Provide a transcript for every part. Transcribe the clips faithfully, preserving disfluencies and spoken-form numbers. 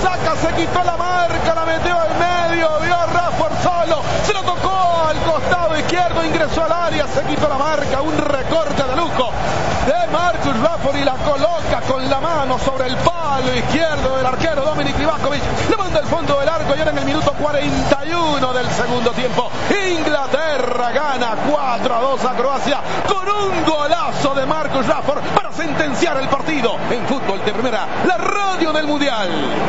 Saka se quitó la marca, la metió al medio, vio a Rashford solo, se lo tocó al costado izquierdo, ingresó al área, se quitó la marca, un recorte de lujo de Marcus Rashford y la coloca con la mano sobre el palo izquierdo del arquero Dominic Livakovic, le manda al fondo del arco y ahora en el minuto cuarenta y uno del segundo tiempo, Inglaterra gana cuatro a dos a Croacia con un golazo de Marcus Rashford para sentenciar el partido en Fútbol de Primera, la radio del Mundial.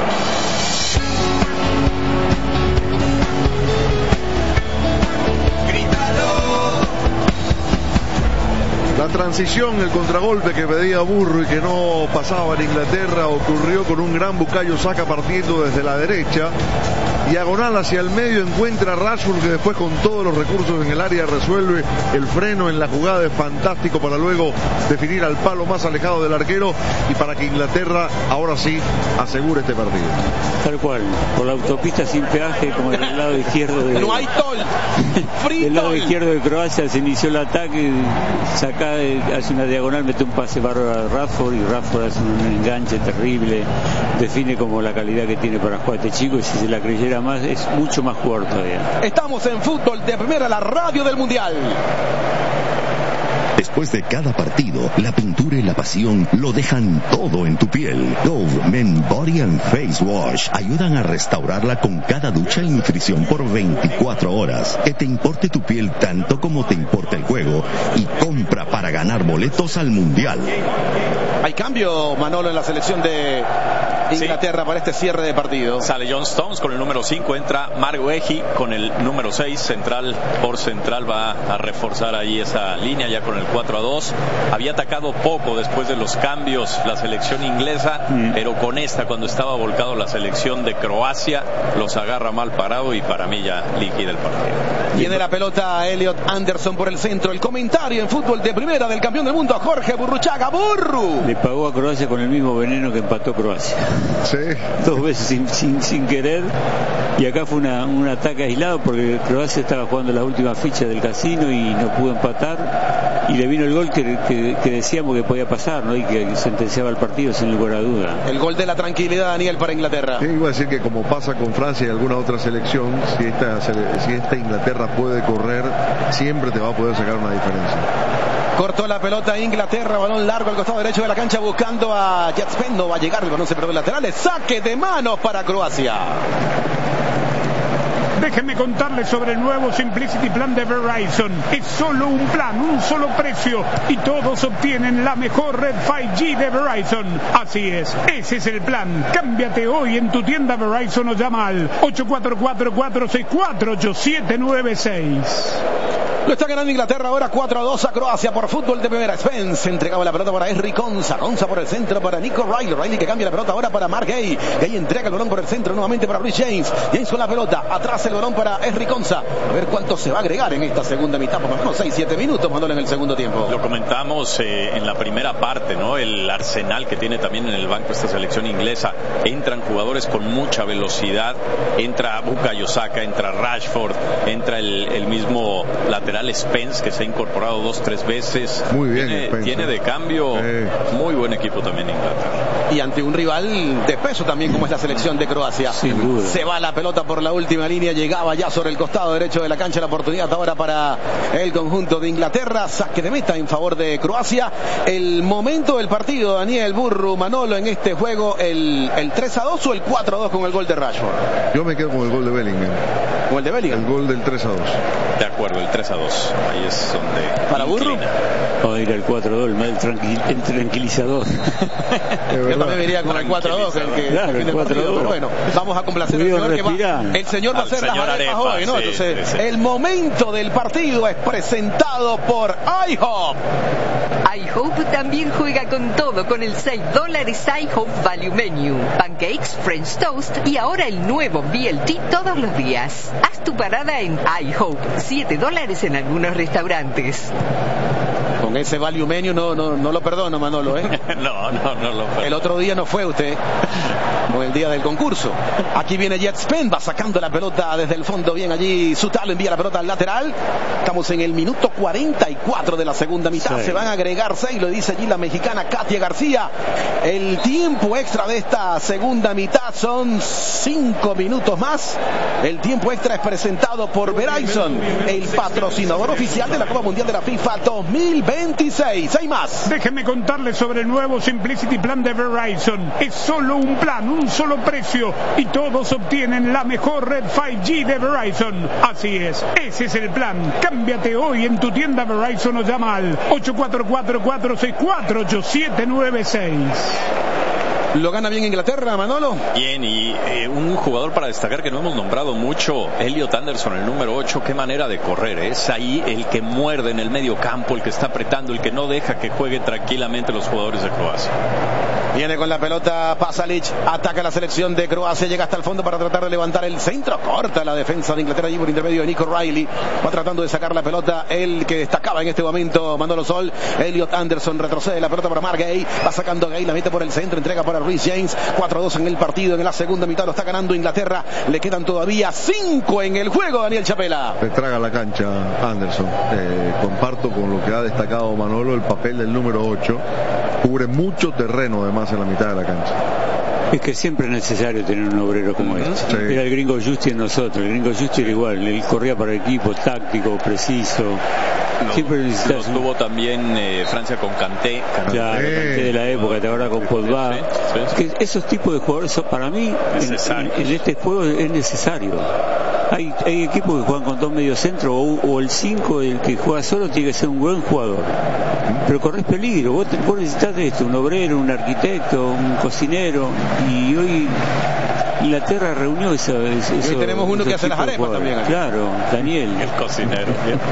La transición, el contragolpe que pedía Burru y que no pasaba en Inglaterra ocurrió con un gran Bukayo Saka partiendo desde la derecha. Diagonal hacia el medio encuentra a Rashford, que después con todos los recursos en el área resuelve el freno en la jugada, es fantástico para luego definir al palo más alejado del arquero y para que Inglaterra ahora sí asegure este partido. Tal cual, por la autopista sin peaje, como del lado izquierdo de, no hay tol. Free del lado tol. izquierdo de Croacia se inició el ataque, Saka hace una diagonal, mete un pase bárbaro a Rashford y Rashford hace un enganche terrible, define como la calidad que tiene para jugar este chico y si se la creyera más es mucho más jugador todavía. Estamos en Fútbol de Primera, la radio del Mundial. Después de cada partido, la pintura y la pasión lo dejan todo en tu piel. Dove Men Body and Face Wash ayudan a restaurarla con cada ducha y nutrición por veinticuatro horas. Que te importe tu piel tanto como te importa el juego y compra para ganar boletos al Mundial. Hay cambio, Manolo, en la selección de Inglaterra sí. para este cierre de partido. Sale John Stones con el número cinco, entra Mark Guehi con el número seis, central por central, va a reforzar ahí esa línea ya con el cuatro a dos. Había atacado poco después de los cambios la selección inglesa, mm. pero con esta, cuando estaba volcado la selección de Croacia, los agarra mal parado y para mí ya liquida el partido. Tiene la pelota Elliot Anderson por el centro. El comentario en Fútbol de Primera del campeón del mundo, Jorge Burruchaga. Burru. Le pagó a Croacia con el mismo veneno que empató Croacia. Sí. Dos veces sin, sin, sin querer. Y acá fue una, un ataque aislado porque Croacia estaba jugando la última ficha del casino y no pudo empatar. Y le vino el gol que, que, que decíamos que podía pasar, ¿no? Y que sentenciaba el partido sin lugar a duda. El gol de la tranquilidad, Daniel, para Inglaterra. Sí, iba a decir que como pasa con Francia y alguna otra selección, si esta, si esta Inglaterra puede correr, siempre te va a poder sacar una diferencia. Cortó la pelota Inglaterra, balón largo al costado derecho de la cancha buscando a Jatspen, no va a llegar, el balón se perdió en laterales, saque de manos para Croacia. Déjenme contarles sobre el nuevo Simplicity Plan de Verizon. Es solo un plan, un solo precio y todos obtienen la mejor red cinco G de Verizon. Así es, ese es el plan. Cámbiate hoy en tu tienda Verizon o llama al ocho cuatro cuatro, cuatro seis cuatro, ocho siete nueve seis. Lo está ganando Inglaterra ahora cuatro a dos a Croacia por Fútbol de Primera. Spence entregaba la pelota para Henry Konsa. Konsa por el centro para Nico Riley. Riley que cambia la pelota ahora para Mark Gay. Gay entrega el balón por el centro nuevamente para Rhys James. James con la pelota. Atrás el balón para Henry Konsa. A ver cuánto se va a agregar en esta segunda mitad. Por lo menos seis siete minutos, Manolo, en el segundo tiempo. Lo comentamos eh, en la primera parte, ¿no? El arsenal que tiene también en el banco esta selección inglesa. Entran jugadores con mucha velocidad. Entra Bukayo Saka, entra Rashford, entra el, el mismo lateral Spence, que se ha incorporado dos, tres veces. Muy bien, tiene, Spence. tiene de cambio eh. muy buen equipo también Inglaterra. Y ante un rival de peso también como es la selección de Croacia. Sin duda. Se va la pelota por la última línea, llegaba ya sobre el costado derecho de la cancha, la oportunidad ahora para el conjunto de Inglaterra, saque de meta en favor de Croacia. El momento del partido, Daniel, Burru, Manolo, en este juego, el, el tres a dos o el cuatro a dos con el gol de Rashford. Yo me quedo con el gol de Bellingham. ¿Con el de Bellingham? El gol del tres a dos. De acuerdo, el tres a dos. Ahí es donde para Burru o ir al cuatro a dos, el tranquil, el tranquilizador. Yo también me iría con el cuatro a dos, el que claro, el cuatro a dos. Pero bueno, vamos a complacer al señor que va, el señor va a hacer las arepas hoy, ¿no? Sí, Entonces, sí, sí. el momento del partido es presentado por iHop. iHope también juega con todo con el seis dólares iHope Value Menu, pancakes, French toast y ahora el nuevo B L T todos los días. Haz tu parada en iHope, siete dólares en algunos restaurantes. Con ese value menu no, no, no lo perdono, Manolo, ¿eh? no, no, no lo perdono. El otro día no fue usted, como el día del concurso. Aquí viene Jetspen, va sacando la pelota desde el fondo, bien allí, Sutalo envía la pelota al lateral. Estamos en el minuto cuarenta y cuatro de la segunda mitad, sí. Se van a agregar seis, lo dice allí la mexicana Katia García. El tiempo extra de esta segunda mitad son cinco minutos más. El tiempo extra es presentado por Verizon, el patrocinador oficial de la Copa Mundial de la FIFA dos mil veintiséis. Hay más. Déjenme contarles sobre el nuevo Simplicity Plan de Verizon. Es solo un plan, un solo precio, y todos obtienen la mejor red cinco G de Verizon. Así es, ese es el plan. Cámbiate hoy en tu tienda Verizon o llama al ocho cuatro cuatro, cuatro seis cuatro, ocho siete nueve seis. ¿Lo gana bien Inglaterra, Manolo? Bien, y eh, un jugador para destacar que no hemos nombrado mucho, Elliot Anderson, el número ocho, qué manera de correr, ¿eh? Es ahí el que muerde en el medio campo, el que está apretando, el que no deja que jueguen tranquilamente los jugadores de Croacia. Viene con la pelota Pasalic, ataca la selección de Croacia, llega hasta el fondo para tratar de levantar el centro, corta la defensa de Inglaterra allí por intermedio de Nico Riley, va tratando de sacar la pelota, el que destacaba en este momento, Manolo Sol. Elliot Anderson retrocede la pelota para Mark Gay, va sacando Gay, la mete por el centro, entrega para Reece James, cuatro a dos en el partido, en la segunda mitad lo está ganando Inglaterra, le quedan todavía cinco en el juego, Daniel Chapela. Le traga la cancha Anderson, eh, comparto con lo que ha destacado Manolo, el papel del número ocho, cubre mucho terreno además en la mitad de la cancha. Es que siempre es necesario tener un obrero como este. Sí. Era el gringo Justi en nosotros, el gringo Justi era igual, él corría para el equipo, táctico, preciso. No, siempre necesitas. Lo tuvo también eh, Francia con Kanté. Kanté. Claro, Kanté de la época, de ahora con Pogba. Sí, sí, sí. Que esos tipos de jugadores son, para mí, en, en este juego es necesario. Hay, hay equipos que juegan con dos mediocentros o, o el cinco, el que juega solo tiene que ser un buen jugador. Pero corres peligro, vos, te, vos necesitas de esto, un obrero, un arquitecto, un cocinero, y hoy Inglaterra reunió esa, eso, y hoy tenemos uno que hace las arepas también. Claro, Daniel. El cocinero.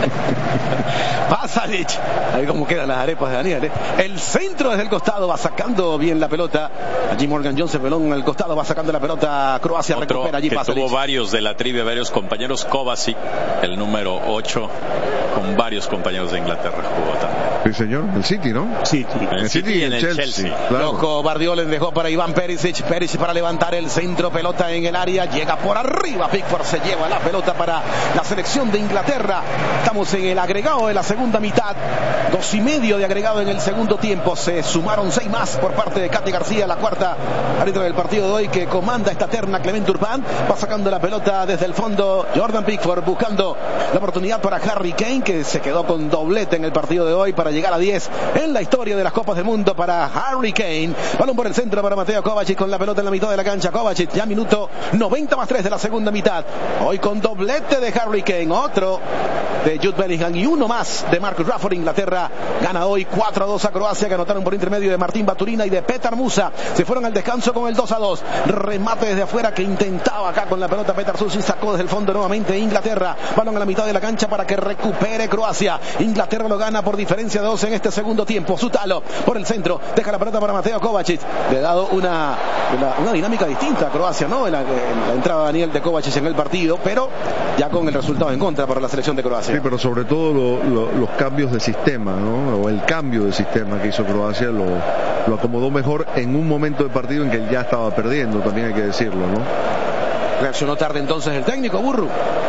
Pasalic. Ahí como quedan las arepas de Daniel. ¿eh? El centro desde el costado va sacando bien la pelota. Allí Morgan Johnson, pelón al costado, va sacando la pelota. Croacia Otro recupera allí que Pasalic. Tuvo varios de la trivia, varios compañeros. Kovacic, el número ocho, con varios compañeros de Inglaterra jugó también. Sí, señor. El City, ¿no? City. El, el City y el Chelsea. Chelsea. Claro. Loco, Bardioles dejó para Iván Perisic. Perisic para levantar el centro. Pelota en el área. Llega por arriba. Pickford se lleva la pelota para la selección de Inglaterra. Estamos en el agregado de la segunda mitad. Dos y medio de agregado en el segundo tiempo. Se sumaron seis más por parte de Katy García, la cuarta árbitra del partido de hoy, que comanda esta terna. Clement Turpin va sacando la pelota desde el fondo. Jordan Pickford buscando la oportunidad para Harry Kane, que se quedó con doblete en el partido de hoy para llegar a diez en la historia de las Copas del Mundo para Harry Kane. Balón por el centro para Mateo Kovacic con la pelota en la mitad de la cancha. Kovacic ya minuto noventa más tres de la segunda mitad. Hoy con doblete de Harry Kane, otro de Jude Bellingham y uno más de Marcus Rashford. Inglaterra gana hoy cuatro a dos a Croacia, que anotaron por intermedio de Martín Baturina y de Petar Musa. Se fueron al descanso con el dos a dos. Remate desde afuera que intentaba acá con la pelota Petar Susi, sacó desde el fondo nuevamente Inglaterra. Balón a la mitad de la cancha para que recupere Croacia. Inglaterra lo gana por diferencia de dos en este segundo tiempo. Sutalo por el centro, deja la pelota para Mateo Kovacic. Le ha dado una, una, una dinámica distinta a Croacia, ¿no? En la, en la entrada Daniel de Kovacic en el partido, pero ya con el resultado en contra para la selección de Croacia. Sí, pero sobre todo lo, lo, los cambios de sistema, ¿no? O el cambio de sistema que hizo Croacia lo, lo acomodó mejor en un momento de partido en que él ya estaba perdiendo, también hay que decirlo, ¿no? Reaccionó tarde entonces el técnico, Burru.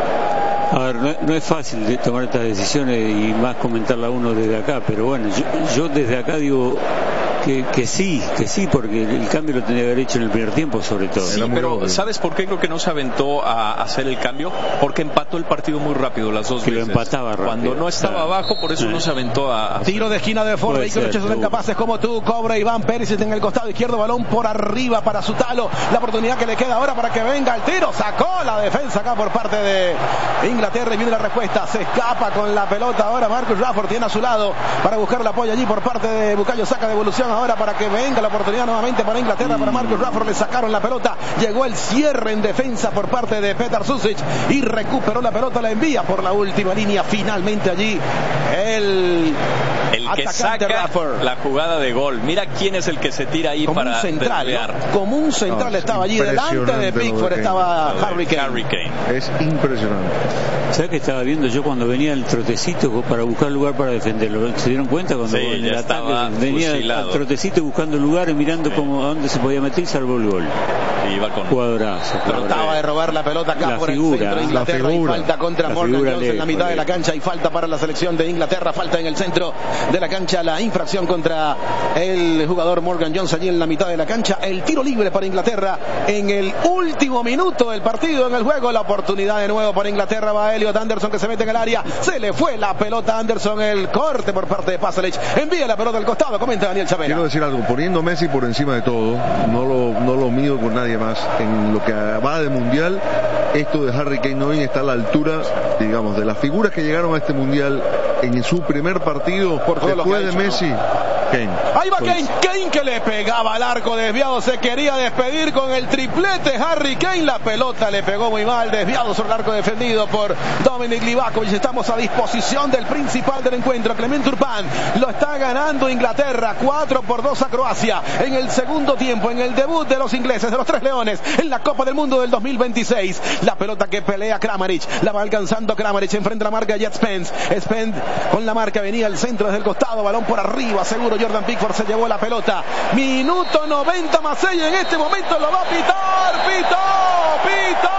A ver, no, no es fácil de tomar estas decisiones y más comentarla uno desde acá, pero bueno, yo, yo desde acá digo que, que sí, que sí, porque el cambio lo tenía que haber hecho en el primer tiempo, sobre todo. Sí, pero obvio. ¿Sabes por qué creo que no se aventó a hacer el cambio? Porque empató el partido muy rápido las dos que veces. Lo empataba rápido. Cuando no estaba claro. abajo, por eso sí. no se aventó a... a Tiro de esquina de Ford, y que muchos son capaces como tú. Cobra Iván Perisic en el costado izquierdo, balón por arriba para Sutalo. La oportunidad que le queda ahora para que venga el tiro. Sacó la defensa acá por parte de Inglaterra y viene la respuesta. Se escapa con la pelota ahora Marcus Rashford, tiene a su lado para buscar el apoyo allí por parte de Bukayo Saka. Devolución ahora para que venga la oportunidad nuevamente para Inglaterra, para Marcus Rashford. Le sacaron la pelota, llegó el cierre en defensa por parte de Petar Susic y recuperó la pelota, la envía por la última línea. Finalmente allí el El que saca Rafford. La jugada de gol. Mira quién es el que se tira ahí como para un central, ¿no? Como un central no, estaba allí delante de Pickford, de estaba Harry Kane. Harry Kane. Es impresionante. ¿Sabes qué estaba viendo yo cuando venía el trotecito para buscar lugar para defenderlo? ¿Se dieron cuenta cuando sí, en el ataque venía fusilado. al trotecito buscando lugares, mirando sí. cómo, a dónde se podía meter y salvó el gol? Y iba con jugadorazo. Trataba de robar la pelota acá la por figura, el centro de Inglaterra y falta contra la Morgan Jones en la mitad de la cancha y falta para la selección de Inglaterra, falta en el centro de la cancha, la infracción contra el jugador Morgan Jones allí en la mitad de la cancha, el tiro libre para Inglaterra en el último minuto del partido en el juego, la oportunidad de nuevo para Inglaterra, va Elliot Anderson que se mete en el área, se le fue la pelota a Anderson, el corte por parte de Pasalic, envía la pelota al costado, comenta Daniel Chapela. Quiero decir algo, poniendo a Messi por encima de todo, no lo, no lo mido con nadie más, en lo que va de mundial, esto de Harry Kane hoy está a la altura, digamos, de las figuras que llegaron a este mundial en su primer partido, por después de Messi. Kane. Ahí va Kane, Kane que le pegaba al arco desviado, se quería despedir con el triplete Harry Kane, la pelota le pegó muy mal, desviado sobre el arco defendido por Dominic Livakovic. Estamos a disposición del principal del encuentro, Clement Turpin, lo está ganando Inglaterra, cuatro por dos a Croacia en el segundo tiempo, en el debut de los ingleses, de los Tres Leones, en la Copa del Mundo del dos mil veintiséis. La pelota que pelea Kramaric, la va alcanzando Kramaric, enfrente a la marca Jet Spence, Spence con la marca, venía al centro desde el costado, balón por arriba, seguro Jordan Pickford se llevó la pelota, minuto noventa más seis, en este momento lo va a pitar, pitó, pitó,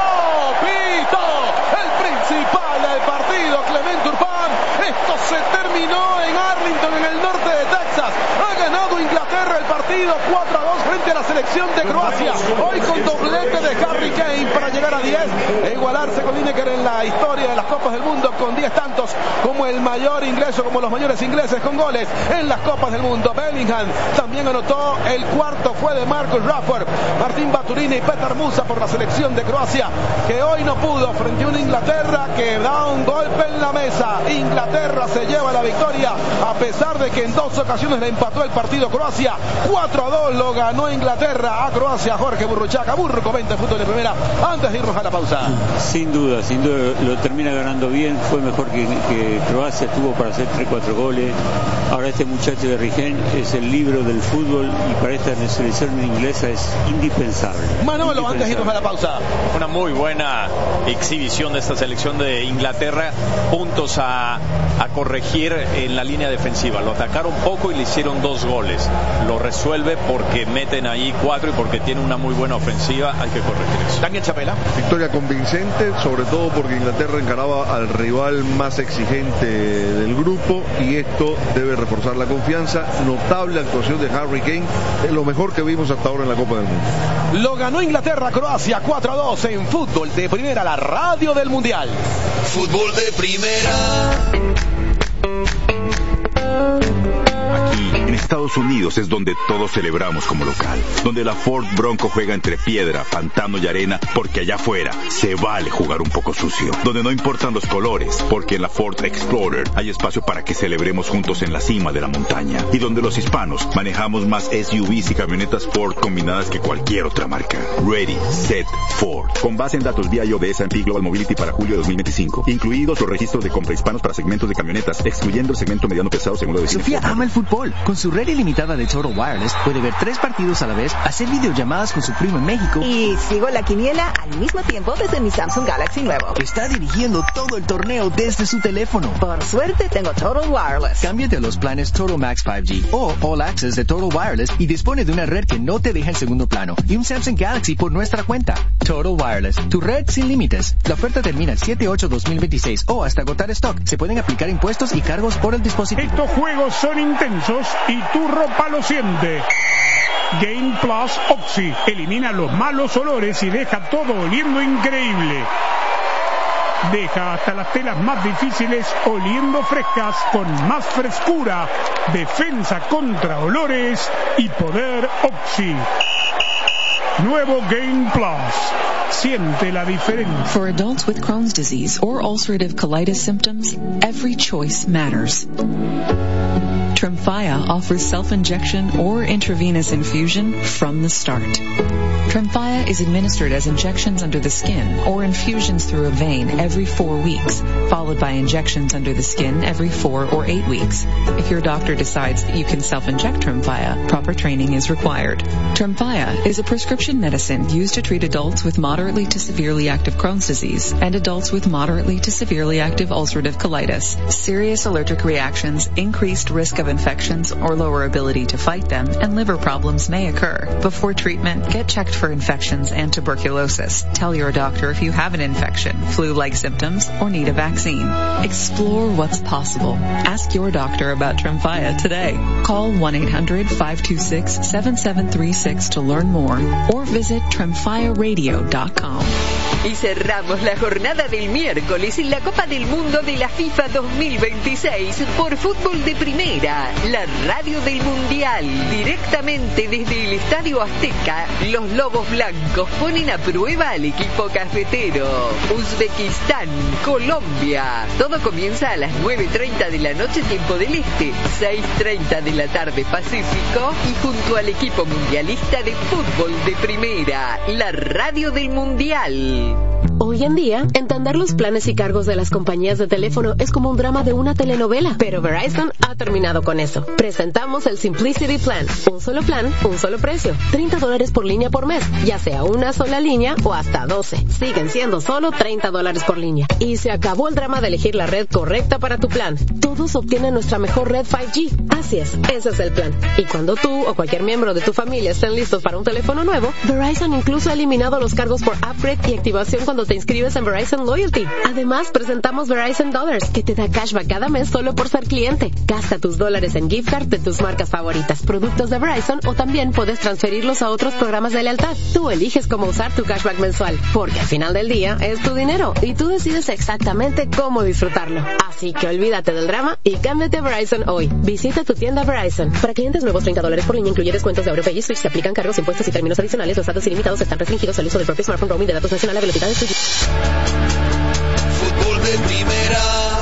pitó, el principal del partido, Clement Turpin. Esto se terminó en Arlington, en el norte de Texas, ha ganado Inglaterra el partido cuatro a dos frente a la selección de Croacia, hoy con doblete de Harry Kane para llegar a diez e igualarse con Lineker en la historia de las Copas del Mundo con diez tantos, como el mayor ingreso, como los mayores ingleses con goles en las Copas del Mundo. Bellingham también anotó, el cuarto fue de Marcus Rashford, Martín Baturini y Petar Musa por la selección de Croacia, que hoy no pudo frente a una Inglaterra que da un golpe en la mesa. Inglaterra se lleva la victoria a pesar de que en dos ocasiones le empató el partido Croacia. Cuatro a dos lo ganó Inglaterra a Croacia. Jorge Burruchaga, Burro comenta fútbol de primera antes de irnos a la pausa. Sin duda, sin duda lo termina ganando bien, fue mejor que, que Croacia, estuvo para hacer tres cuatro goles. Ahora este muchacho de Rigen es el libro del fútbol y para esta selección inglesa es indispensable. Manolo, indispensable. antes de irnos a la pausa. Una muy buena exhibición de esta selección de Inglaterra, puntos a, a corregir en la línea defensiva. Lo atacaron poco y le hicieron dos goles. Lo resuelve porque meten ahí cuatro y porque tiene una muy buena ofensiva. Hay que corregir eso. Daniel Chapela. Victoria convincente, sobre todo porque Inglaterra encaraba al rival más exigente del grupo y esto debe reforzar la confianza. Notable actuación de Harry Kane, es lo mejor que vimos hasta ahora en la Copa del Mundo. Lo ganó Inglaterra, Croacia cuatro a dos en fútbol de primera, la radio del Mundial. Fútbol de primera. Aquí, en Estados Unidos, es donde todos celebramos como local. Donde la Ford Bronco juega entre piedra, pantano y arena, porque allá afuera se vale jugar un poco sucio. Donde no importan los colores, porque en la Ford Explorer hay espacio para que celebremos juntos en la cima de la montaña. Y donde los hispanos manejamos más S U Vs y camionetas Ford combinadas que cualquier otra marca. Ready, Set, Ford. Con base en datos V I O de S and P Global Mobility para julio de dos mil veinticinco. Incluidos los registros de compra hispanos para segmentos de camionetas, excluyendo el segmento mediano pesado según lo define. Sofía ama el fútbol. Con su red ilimitada de Total Wireless puede ver tres partidos a la vez, hacer videollamadas con su primo en México. Y sigo la quiniela al mismo tiempo desde mi Samsung Galaxy nuevo. Está dirigiendo todo el torneo desde su teléfono. Por suerte tengo Total Wireless. Cámbiate a los planes Total Max cinco G o All Access de Total Wireless y dispone de una red que no te deja en segundo plano y un Samsung Galaxy por nuestra cuenta. Total Wireless, tu red sin límites. La oferta termina el siete ocho dos mil veintiséis o hasta agotar stock. Se pueden aplicar impuestos y cargos por el dispositivo. Estos juegos son intensos y tu ropa lo siente. Game Plus Oxy elimina los malos olores y deja todo oliendo increíble. Deja hasta las telas más difíciles oliendo frescas con más frescura, defensa contra olores y poder Oxy. Nuevo Game Plus. Siente la diferencia. For adults with Crohn's disease or ulcerative colitis symptoms, every choice matters. Tremfya offers self-injection or intravenous infusion from the start. Tremfya is administered as injections under the skin or infusions through a vein every four weeks, followed by injections under the skin every four or eight weeks. If your doctor decides that you can self-inject Tremfya, proper training is required. Tremfya is a prescription medicine used to treat adults with moderately to severely active Crohn's disease and adults with moderately to severely active ulcerative colitis. Serious allergic reactions, increased risk of infections or lower ability to fight them, and liver problems may occur. Before treatment, get checked for infections and tuberculosis. Tell your doctor if you have an infection, flu-like symptoms, or need a vaccine. Explore what's possible. Ask your doctor about Tremfya today. Call one eight hundred, five two six, seven seven three six to learn more or visit tremfya radio dot com. Y cerramos la jornada del miércoles en la Copa del Mundo de la FIFA dos mil veintiséis por Fútbol de Primera, la radio del Mundial. Directamente desde el Estadio Azteca, los Lobos Blancos ponen a prueba al equipo cafetero. Uzbekistán, Colombia. Todo comienza a las nueve treinta de la noche, tiempo del Este, seis treinta de la tarde Pacífico, y junto al equipo mundialista de Fútbol de Primera, la radio del Mundial. Hoy en día, entender los planes y cargos de las compañías de teléfono es como un drama de una telenovela, pero Verizon ha terminado con eso. Presentamos el Simplicity Plan. Un solo plan, un solo precio. treinta dólares por línea por mes, ya sea una sola línea o hasta doce. Siguen siendo solo treinta dólares por línea. Y se acabó el drama de elegir la red correcta para tu plan. Todos obtienen nuestra mejor red cinco G. Así es, ese es el plan. Y cuando tú o cualquier miembro de tu familia estén listos para un teléfono nuevo, Verizon incluso ha eliminado los cargos por upgrade y activación cuando te inscribes en Verizon Loyalty. Además, presentamos Verizon Dollars, que te da cashback cada mes solo por ser cliente. Gasta tus dólares en gift card de tus marcas favoritas, productos de Verizon, o también puedes transferirlos a otros programas de lealtad. Tú eliges cómo usar tu cashback mensual, porque al final del día es tu dinero y tú decides exactamente cómo disfrutarlo. Así que olvídate del drama y cámbiate a Verizon hoy. Visita tu tienda Verizon. Para clientes nuevos, treinta dólares por línea, incluye descuentos de AuroPay y Switch. Se aplican cargos, impuestos y términos adicionales. Los datos ilimitados están restringidos al uso del propio smartphone. Roaming de datos nacional a velocidad de Switch. Fútbol de Primera.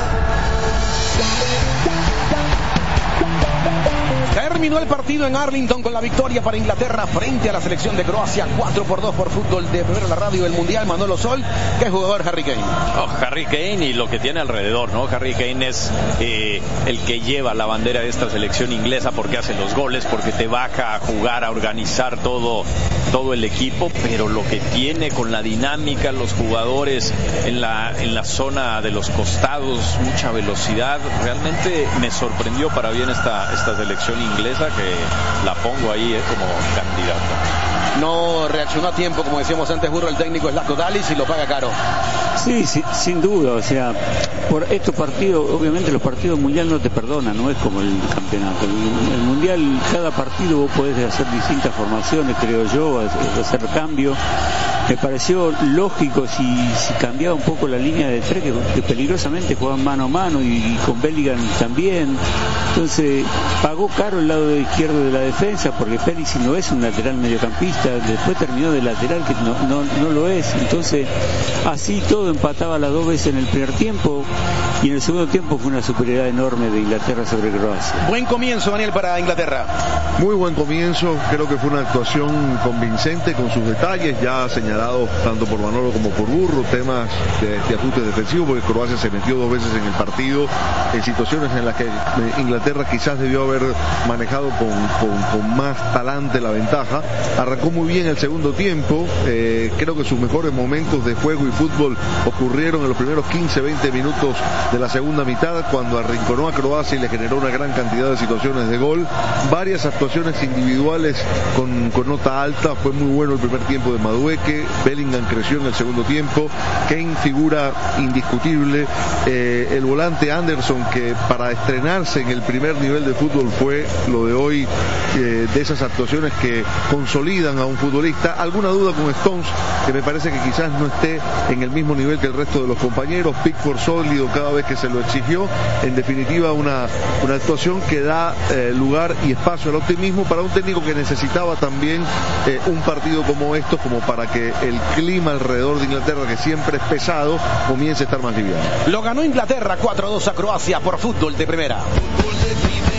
Terminó el partido en Arlington con la victoria para Inglaterra frente a la selección de Croacia. cuatro por dos por Fútbol de Primera, la radio del Mundial. Manolo Sol, ¿qué jugador Harry Kane? Oh, Harry Kane y lo que tiene alrededor, ¿no? Harry Kane es eh, el que lleva la bandera de esta selección inglesa porque hace los goles, porque te baja a jugar, a organizar todo, todo el equipo, pero lo que tiene con la dinámica, los jugadores en la, en la zona de los costados, mucha velocidad, realmente me sorprendió para bien esta, esta selección inglesa, que la pongo ahí eh, como candidata. No reaccionó a tiempo, como decíamos antes, Burro, el técnico es Zlatko Dalic, y lo paga caro. Sí, sí, sin duda, o sea, por estos partidos, obviamente los partidos mundial no te perdonan, no es como el campeonato. El, el mundial, cada partido vos podés hacer distintas formaciones, creo yo, hacer cambio. Me pareció lógico si, si cambiaba un poco la línea de tres, que, que peligrosamente jugaban mano a mano, y, y con Bellingham también. Entonces pagó caro el lado izquierdo de la defensa, porque Pérez no es un lateral mediocampista, después terminó de lateral, que no, no, no lo es. Entonces así todo empataba las dos veces en el primer tiempo, y en el segundo tiempo fue una superioridad enorme de Inglaterra sobre Croacia. Buen comienzo, Daniel, para Inglaterra. Muy buen comienzo, creo que fue una actuación convincente con sus detalles, ya señalado tanto por Manolo como por Burro, temas de, de ajustes defensivos, porque Croacia se metió dos veces en el partido en situaciones en las que Inglaterra quizás debió haber manejado con, con, con más talante la ventaja. Arrancó muy bien el segundo tiempo, eh, creo que sus mejores momentos de juego y fútbol ocurrieron en los primeros quince veinte minutos de la segunda mitad, cuando arrinconó a Croacia y le generó una gran cantidad de situaciones de gol, varias actuaciones individuales con, con nota alta. Fue muy bueno el primer tiempo de Madueke, Bellingham creció en el segundo tiempo, Kane figura indiscutible, eh, el volante Anderson, que para estrenarse en el primer nivel de fútbol fue lo de hoy, eh, de esas actuaciones que consolidan a un futbolista. Alguna duda con Stones, que me parece que quizás no esté en el mismo nivel que el resto de los compañeros. Pickford sólido cada vez que se lo exigió. En definitiva, una, una actuación que da eh, lugar y espacio al optimismo para un técnico que necesitaba también eh, un partido como estos, como para que el clima alrededor de Inglaterra, que siempre es pesado, comience a estar más liviano. Lo ganó Inglaterra cuatro a dos a Croacia por Fútbol de Primera. Fútbol de Primera.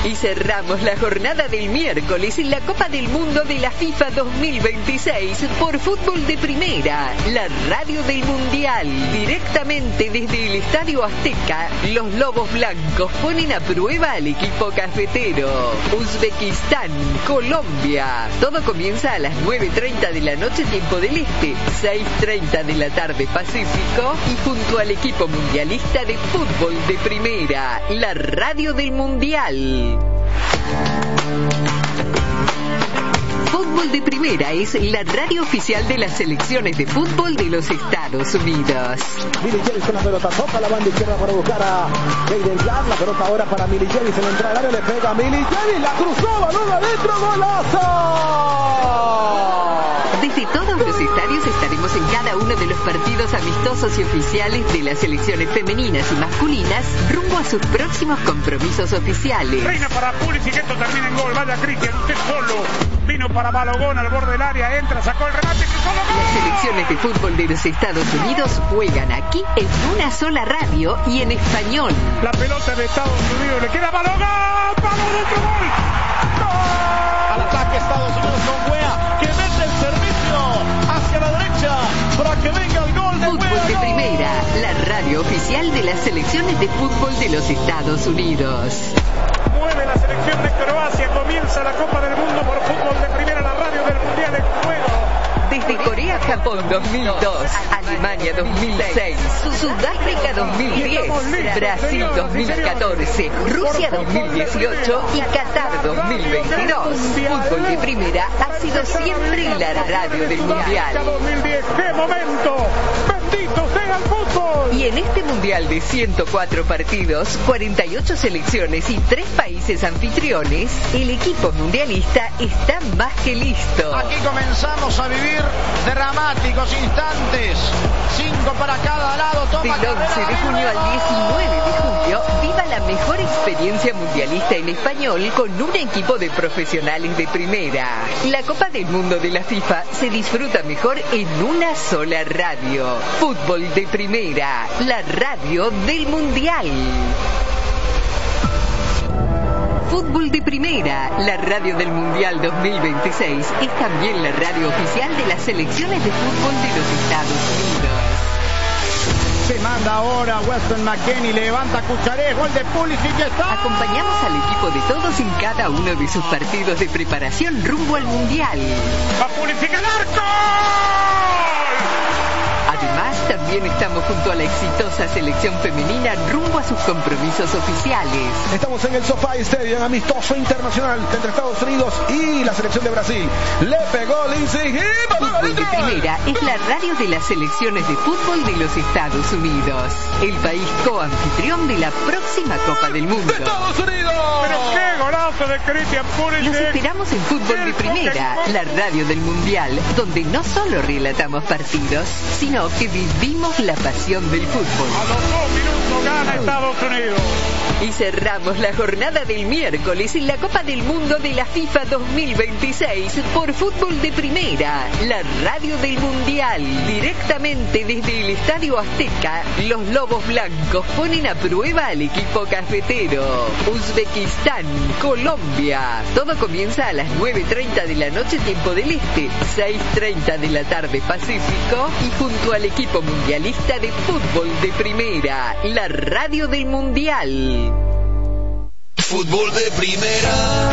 Y cerramos la jornada del miércoles en la Copa del Mundo de la FIFA dos mil veintiséis por Fútbol de Primera, la radio del Mundial. Directamente desde el Estadio Azteca, los Lobos Blancos ponen a prueba al equipo cafetero. Uzbekistán, Colombia. Todo comienza a las nueve treinta de la noche, tiempo del Este, seis treinta de la tarde Pacífico, y junto al equipo mundialista de Fútbol de Primera, la radio del Mundial. Fútbol de Primera es la radio oficial de las selecciones de fútbol de los Estados Unidos. Milicevic con la pelota, toca la banda izquierda para buscar a Jayden Clark. La pelota ahora para Milicevic, en la entrada al área le pega a Milicevic, la cruzó, balón adentro, golazo. Desde todos los estadios estaremos en cada uno de los partidos amistosos y oficiales de las selecciones femeninas y masculinas rumbo a sus próximos compromisos oficiales. Reina para Pulisic, que esto termina en gol. Vaya Cristian, usted solo. Vino para Balogón al borde del área, entra, sacó el remate. Las selecciones de fútbol de los Estados Unidos juegan aquí en una sola radio y en español. La pelota de Estados Unidos le queda a Balogón. ¡Balón de otro gol! ¡Gol! Al ataque Estados Unidos con Wea, que mete el servicio hacia la derecha para que venga el gol de Fútbol Wea. de Primera, la radio oficial de las selecciones de fútbol de los Estados Unidos. Mueve la selección de Croacia, comienza la Copa del Mundo por Fútbol de Primera, la radio del Mundial en juego. Desde Corea, Japón dos mil dos, Alemania dos mil seis, Sudáfrica dos mil diez, Brasil dos mil catorce, Rusia dos mil dieciocho y Qatar dos mil veintidós. Fútbol de Primera ha sido siempre la radio del Mundial. dos mil diez, ¡qué momento! ¡Bendito sea el fútbol! Y en este Mundial de ciento cuatro partidos, cuarenta y ocho selecciones y tres países anfitriones, el equipo mundialista está más que listo. Aquí comenzamos a vivir dramáticos instantes. Cinco para cada lado. Toma Del once de junio al diecinueve de julio, viva la mejor experiencia mundialista en español con un equipo de profesionales de primera. La Copa del Mundo de la FIFA se disfruta mejor en una sola radio. Fútbol de Primera, la radio del Mundial. Fútbol de Primera, la radio del Mundial dos mil veintiséis, es también la radio oficial de las selecciones de fútbol de los Estados Unidos. Se manda ahora Weston McKennie, levanta Cucharé, gol de Pulisic, ya está. Acompañamos al equipo de todos en cada uno de sus partidos de preparación rumbo al Mundial. ¡Va Pulisic al arco! Además, también estamos junto a la exitosa selección femenina rumbo a sus compromisos oficiales. Estamos en el SoFi Stadium, amistoso internacional entre Estados Unidos y la selección de Brasil. Le pegó Lindsey y Fútbol de Primera es la radio de las selecciones de fútbol de los Estados Unidos, el país coanfitrión de la próxima Copa del Mundo. ¡Estados Unidos! ¡Pero qué golazo de Christian Pulisic! Los esperamos en Fútbol de Primera, la radio del Mundial, donde no solo relatamos partidos, sino que vivimos la pasión del fútbol. A los dos minutos gana Estados Unidos. Y cerramos la jornada del miércoles en la Copa del Mundo de la FIFA dos mil veintiséis por Fútbol de Primera, la radio del Mundial. Directamente desde el Estadio Azteca, los Lobos Blancos ponen a prueba al equipo cafetero. Uzbekistán, Colombia. Todo comienza a las nueve treinta de la noche, tiempo del Este, seis treinta de la tarde Pacífico, y junto al equipo mundialista de Fútbol de Primera, la radio del Mundial. Fútbol de Primera.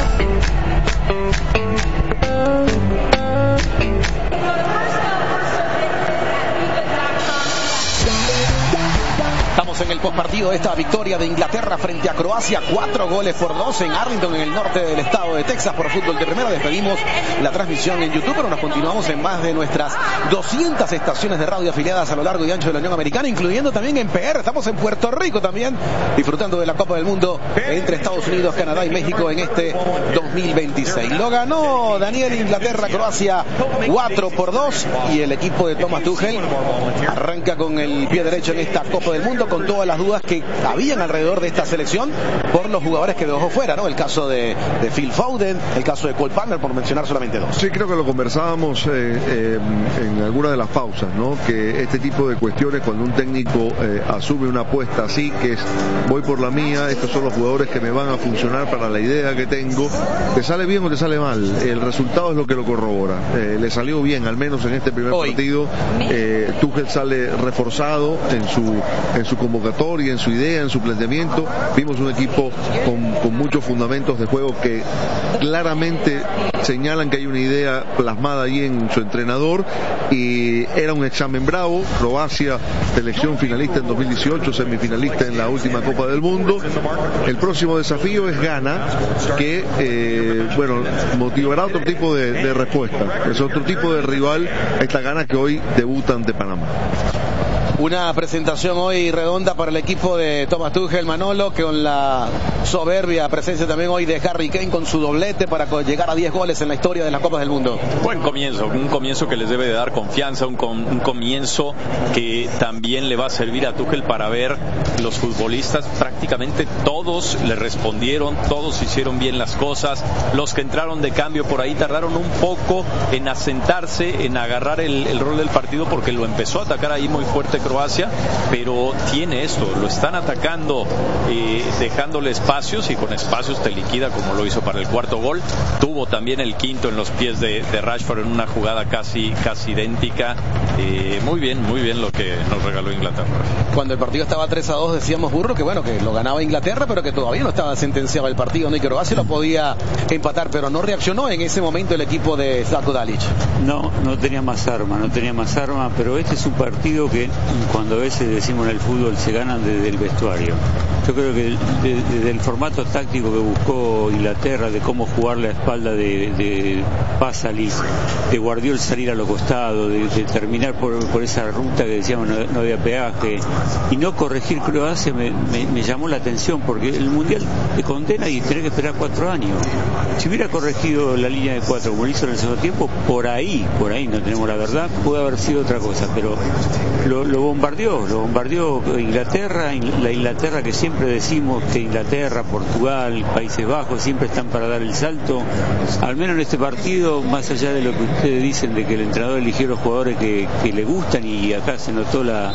Estamos en el postpartido de esta victoria de Inglaterra frente a Croacia, cuatro goles por dos en Arlington, en el norte del estado de Texas, por Fútbol de Primera. Despedimos la transmisión en YouTube, pero nos continuamos en más de nuestras doscientas estaciones de radio afiliadas a lo largo y ancho de la Unión Americana, incluyendo también en P R. Estamos en Puerto Rico también, disfrutando de la Copa del Mundo entre Estados Unidos, Canadá y México en este dos mil veintiséis. Lo ganó Daniel Inglaterra, Croacia cuatro por dos, y el equipo de Thomas Tuchel arranca con el pie derecho en esta Copa del Mundo con con todas las dudas que habían alrededor de esta selección por los jugadores que dejó fuera, ¿no? El caso de, de Phil Foden, el caso de Cole Palmer, por mencionar solamente dos. Sí, creo que lo conversábamos eh, eh, en alguna de las pausas, ¿no? Que este tipo de cuestiones, cuando un técnico eh, asume una apuesta así, que es voy por la mía, estos son los jugadores que me van a funcionar para la idea que tengo, te sale bien o te sale mal, el resultado es lo que lo corrobora. Eh, le salió bien, al menos en este primer Hoy. partido. eh, Tuchel sale reforzado en su en su convocatoria, en su idea, en su planteamiento. Vimos un equipo con, con muchos fundamentos de juego que claramente señalan que hay una idea plasmada ahí en su entrenador, y era un examen bravo. Croacia, selección finalista en dos mil dieciocho, semifinalista en la última Copa del Mundo. El próximo desafío es Ghana, que eh, bueno, motivará otro tipo de, de respuesta, es otro tipo de rival, esta Ghana que hoy debuta ante Panamá. Una presentación hoy redonda para el equipo de Thomas Tuchel, Manolo, que con la soberbia presencia también hoy de Harry Kane con su doblete para llegar a diez goles en la historia de las Copas del Mundo. Buen comienzo, un comienzo que les debe de dar confianza, un, com un comienzo que también le va a servir a Tuchel para ver los futbolistas, prácticamente todos le respondieron, todos hicieron bien las cosas. Los que entraron de cambio por ahí tardaron un poco en asentarse, en agarrar el, el rol del partido, porque lo empezó a atacar ahí muy fuerte Croacia, pero tiene esto, lo están atacando, eh, dejándole espacios, y con espacios te liquida, como lo hizo para el cuarto gol. Tuvo también el quinto en los pies de, de Rashford en una jugada casi, casi idéntica. Eh, muy bien, muy bien lo que nos regaló Inglaterra. Cuando el partido estaba tres a dos decíamos, Burro, que bueno, que lo ganaba Inglaterra, pero que todavía no estaba sentenciado el partido, ¿no? Y Croacia lo podía empatar, pero no reaccionó en ese momento el equipo de Zlatko Dalic. No, no tenía más armas, no tenía más armas, pero este es un partido que cuando a veces decimos en el fútbol se ganan desde el vestuario. Yo creo que desde de, de el formato táctico que buscó Inglaterra, de cómo jugar la espalda de, de Pasalic, de Guardiola salir a los costados, de, de terminar por, por esa ruta que decíamos no, no había peaje, y no corregir Croacia, me, me, me llamó la atención, porque el Mundial te condena y tenés que esperar cuatro años. Si hubiera corregido la línea de cuatro como lo hizo en el segundo tiempo, por ahí, por ahí no tenemos la verdad, puede haber sido otra cosa, pero lo, lo bombardeó, lo bombardeó Inglaterra, la Inglaterra que siempre decimos que Inglaterra, Portugal, Países Bajos siempre están para dar el salto. Al menos en este partido, más allá de lo que ustedes dicen de que el entrenador eligió los jugadores que, que le gustan, y acá se notó la,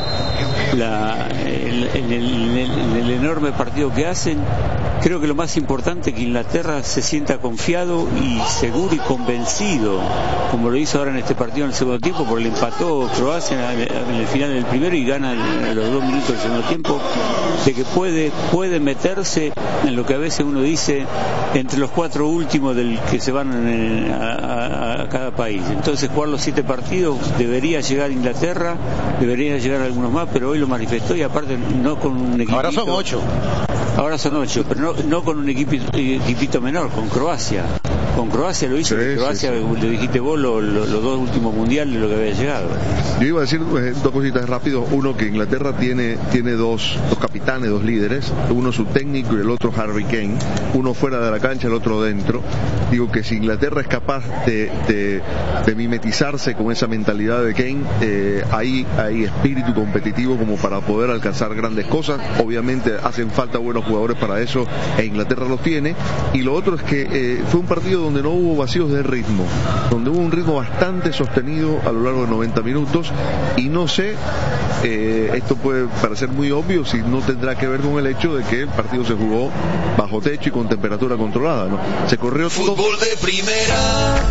la el, en, el, en, el, en el enorme partido que hacen, creo que lo más importante es que Inglaterra se sienta confiado y seguro y convencido, como lo hizo ahora en este partido en el segundo tiempo, porque le empató Croacia en el final del primero y gana a los dos minutos del segundo tiempo, de que puede, puede meterse en lo que a veces uno dice entre los cuatro últimos del que se van en, a, a, a cada país. Entonces jugar los siete partidos, debería llegar Inglaterra, debería llegar algunos más, pero hoy lo manifestó, y aparte no con un equipito. Ahora son ocho. Ahora son ocho, pero no, no con un equipito, equipito menor, con Croacia. Con Croacia lo hizo, sí, Croacia, sí, sí. Le dijiste vos lo, lo, los dos últimos mundiales lo que había llegado. Yo iba a decir eh, dos cositas rápido. Uno, que Inglaterra tiene, tiene dos, dos capitanes, dos líderes, uno su técnico y el otro Harry Kane, uno fuera de la cancha, el otro dentro. Digo que si Inglaterra es capaz de, de, de mimetizarse con esa mentalidad de Kane, eh, hay, hay espíritu competitivo como para poder alcanzar grandes cosas. Obviamente hacen falta buenos jugadores para eso, e Inglaterra los tiene. Y lo otro es que eh, fue un partido donde no hubo vacíos de ritmo, donde hubo un ritmo bastante sostenido a lo largo de noventa minutos, y no sé, eh, esto puede parecer muy obvio, si no tendrá que ver con el hecho de que el partido se jugó bajo techo y con temperatura controlada, ¿no? Se corrió todo. Fútbol de primera.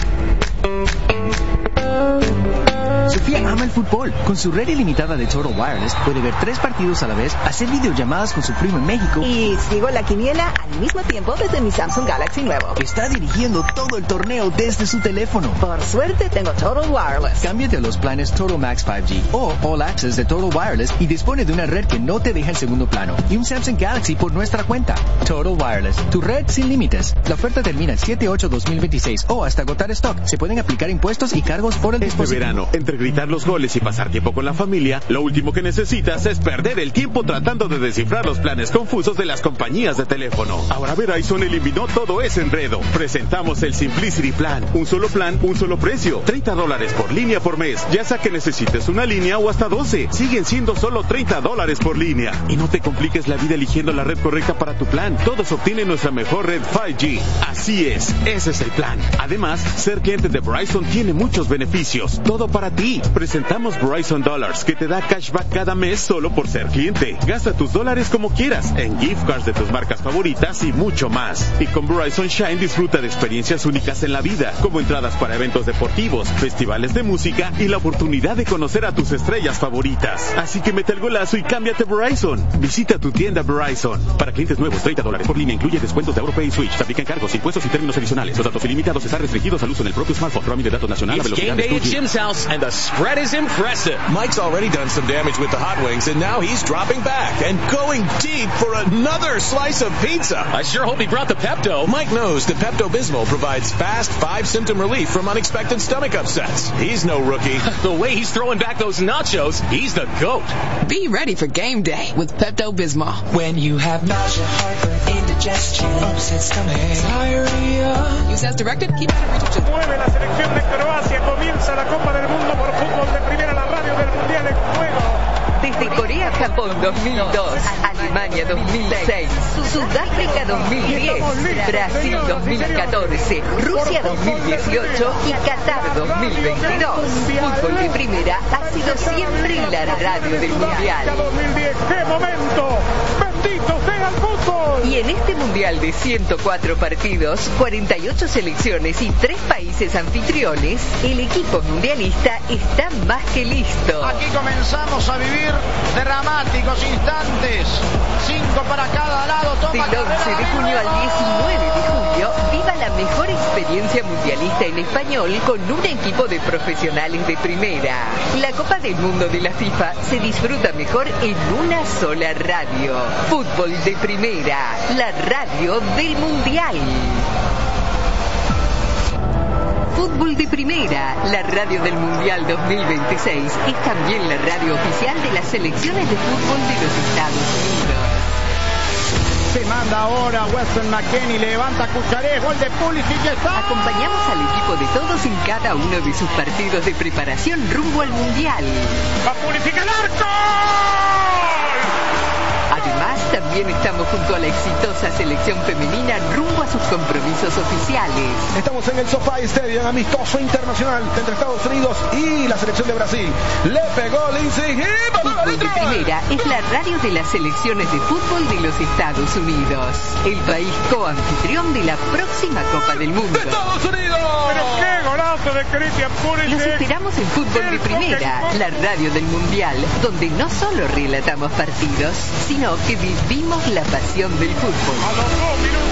Sofía ama el fútbol. Con su red ilimitada de Total Wireless puede ver tres partidos a la vez, hacer videollamadas con su primo en México y sigo la quiniela al mismo tiempo desde mi Samsung Galaxy nuevo. Está dirigiendo todo el torneo desde su teléfono. Por suerte tengo Total Wireless. Cámbiate a los planes Total Max cinco G o All Access de Total Wireless y dispone de una red que no te deja en segundo plano y un Samsung Galaxy por nuestra cuenta. Total Wireless, tu red sin límites. La oferta termina el siete ocho dos mil veintiséis o hasta agotar stock. Se pueden aplicar impuestos y cargos por el este dispositivo. verano, entre gritar los goles y pasar tiempo con la familia, lo último que necesitas es perder el tiempo tratando de descifrar los planes confusos de las compañías de teléfono. Ahora Verizon eliminó todo ese enredo. Presentamos el Simplicity Plan. Un solo plan, un solo precio. treinta dólares por línea por mes. Ya sea que necesites una línea o hasta doce. Siguen siendo solo treinta dólares por línea. Y no te compliques la vida eligiendo la red correcta para tu plan. Todos obtienen nuestra mejor red cinco G. Así es, ese es el plan. Además, ser cliente de Verizon tiene muchos beneficios. Todo para ti. Presentamos Verizon Dollars, que te da cashback cada mes solo por ser cliente. Gasta tus dólares como quieras, en gift cards de tus marcas favoritas y mucho más. Y con Verizon Shine disfruta de experiencias únicas en la vida, como entradas para eventos deportivos, festivales de música y la oportunidad de conocer a tus estrellas favoritas. Así que mete el golazo y cámbiate a Verizon. Visita tu tienda Verizon. Para clientes nuevos, treinta dólares por línea, incluye descuentos de AuroPay y Switch. Se aplican cargos, impuestos y términos adicionales. Los datos ilimitados están restringidos al uso en el propio smartphone. Roaming de datos nacional a It's game velocidades day at dos G. Jim's house, and the spread is impressive. Mike's already done some damage with the hot wings, and now he's dropping back and going deep for another slice of pizza. I sure hope he brought the Pepto. Mike knows that Pepto-Bismol provides fast five-symptom relief from unexpected stomach upsets. He's no rookie. The way he's throwing back those nachos, he's the GOAT. Be ready for game day with Pepto-Bismol. When you have nausea, heartburn, indigestion, upset stomach, diarrhea. Use as directed, keep out of reach of children. Mueve la selección de Croacia, comienza la Copa del Mundo por fútbol de primera, la radio del Mundial en juego. Desde Corea-Japón dos mil dos, Alemania dos mil seis, Sudáfrica dos mil diez, Brasil dos mil catorce, Rusia dos mil dieciocho y Qatar dos mil veintidós. Fútbol de primera ha sido siempre la radio del Mundial. dos mil diez, ¡qué momento! ¡Bendito sea el fútbol! Y en este Mundial de ciento cuatro partidos, cuarenta y ocho selecciones y tres países anfitriones, el equipo mundialista está más que listo. Aquí comenzamos a vivir dramáticos instantes. Cinco para cada lado. Toma Del once de junio al diecinueve de julio, viva la mejor experiencia mundialista en español con un equipo de profesionales de primera. La Copa del Mundo de la FIFA se disfruta mejor en una sola radio. Fútbol de primera, la radio del Mundial. Fútbol de primera, la radio del Mundial dos mil veintiséis, es también la radio oficial de las selecciones de fútbol de los Estados Unidos. Se manda ahora Weston McKennie, levanta Cucharé, gol de Pulisic, ya está. Acompañamos al equipo de todos en cada uno de sus partidos de preparación rumbo al Mundial. ¡Va Pulisic al arco! Además, también estamos junto a la exitosa selección femenina rumbo a sus compromisos oficiales. Estamos en el SoFi Stadium, amistoso internacional entre Estados Unidos y la selección de Brasil. Le pegó Lindsay y Fútbol de primera es la radio de las selecciones de fútbol de los Estados Unidos, el país coanfitrión de la próxima Copa del Mundo. ¡Estados Unidos! ¡Pero qué golazo de Christian Pulisic! Los esperamos en Fútbol de primera, la radio del Mundial, donde no solo relatamos partidos, sino que vivimos la pasión del fútbol. A los dos minutos